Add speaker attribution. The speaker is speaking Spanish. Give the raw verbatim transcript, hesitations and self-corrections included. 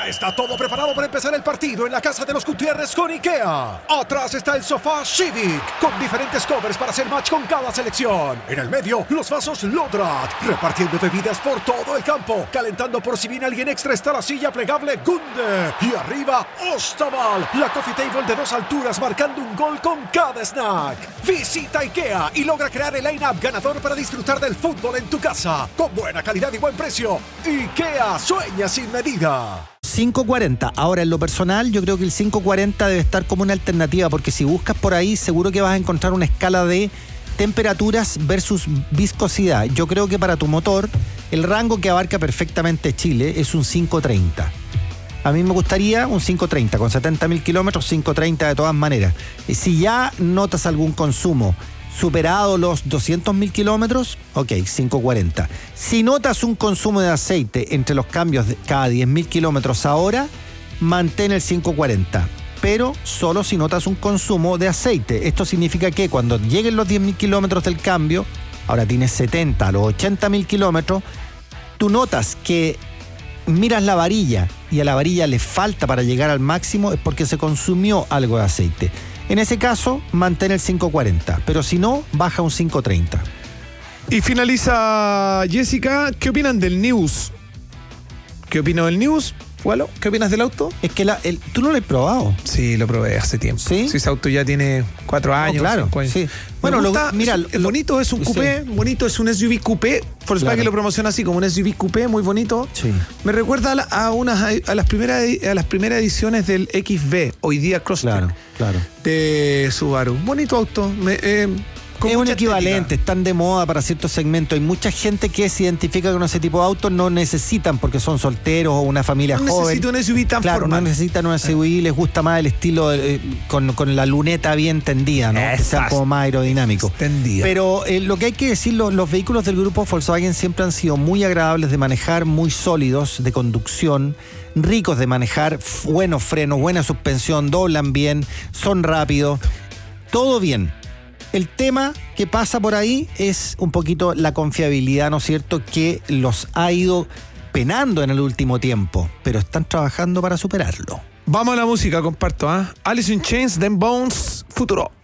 Speaker 1: Ya está todo preparado para empezar el partido en la casa de los Gutiérrez con IKEA. Atrás está el sofá Civic, con diferentes covers para hacer match con cada selección. En el medio, los vasos Lodrat, repartiendo bebidas por todo el campo. Calentando por si viene alguien extra está la silla plegable Gunde. Y arriba, Ostaval, la coffee table de dos alturas marcando un gol con cada snack. Visita IKEA y logra crear el line-up ganador para disfrutar del fútbol en tu casa. Con buena calidad y buen precio. IKEA, sueña sin medida.
Speaker 2: cinco cuarenta. Ahora, en lo personal, yo creo que el cinco cuarenta debe estar como una alternativa, porque si buscas por ahí, seguro que vas a encontrar una escala de temperaturas versus viscosidad. Yo creo que para tu motor, el rango que abarca perfectamente Chile es un cinco treinta. A mí me gustaría un cinco treinta, con setenta mil kilómetros, cinco treinta de todas maneras. Y si ya notas algún consumo superado los doscientos mil kilómetros, ok, cinco cuarenta. Si notas un consumo de aceite entre los cambios de cada diez mil kilómetros ahora, mantén el cinco cuarenta, pero solo si notas un consumo de aceite. Esto significa que cuando lleguen los diez mil kilómetros del cambio, ahora tienes setenta, a los ochenta mil kilómetros, tú notas que miras la varilla y a la varilla le falta para llegar al máximo, es porque se consumió algo de aceite. En ese caso, mantén el cinco cuarenta, pero si no, baja un cinco treinta.
Speaker 3: Y finaliza Jessica. ¿Qué opinan del News? ¿Qué opino del News? Gualo, ¿qué opinas del auto?
Speaker 2: Es que la, el, tú no lo has probado.
Speaker 3: Sí, lo probé hace tiempo.
Speaker 2: ¿Sí?
Speaker 3: Sí, ese auto ya tiene cuatro años.
Speaker 2: Oh, claro,
Speaker 3: cinco años.
Speaker 2: sí.
Speaker 3: Bueno,
Speaker 2: Bueno,
Speaker 3: gusta,
Speaker 2: lo, mira,
Speaker 3: es, es
Speaker 2: lo,
Speaker 3: bonito, es un coupé,
Speaker 2: sí.
Speaker 3: bonito, es un S U V coupé. Volkswagen
Speaker 2: Claro.
Speaker 3: lo promociona así como un S U V coupé, muy bonito.
Speaker 2: Sí.
Speaker 3: Me recuerda a, la, a unas a las primeras a las primeras ediciones del X V, hoy día Crosstrek,
Speaker 2: Claro, claro.
Speaker 3: de Subaru. Bonito auto. Me, eh, con
Speaker 2: Es un
Speaker 3: mucha
Speaker 2: equivalente,
Speaker 3: estética.
Speaker 2: están de moda para ciertos segmentos. Hay mucha gente que se identifica con ese tipo de autos, no necesitan porque son solteros o una familia
Speaker 3: No
Speaker 2: joven.
Speaker 3: necesito un S U V tan
Speaker 2: Claro,
Speaker 3: formal.
Speaker 2: no necesitan un S U V, les gusta más el estilo eh, con, con la luneta bien tendida, ¿no? Que sea como más aerodinámico.
Speaker 3: Extendida.
Speaker 2: Pero eh, lo que hay que decir, lo, los vehículos del grupo Volkswagen siempre han sido muy agradables de manejar, muy sólidos de conducción, ricos de manejar, f- buenos frenos, buena suspensión, doblan bien, son rápidos, todo bien. El tema que pasa por ahí es un poquito la confiabilidad, ¿no es cierto?, que los ha ido penando en el último tiempo, pero están trabajando para superarlo.
Speaker 3: Vamos a la música, comparto, ¿ah? ¿eh? Alice in Chains, Them Bones, Futuro.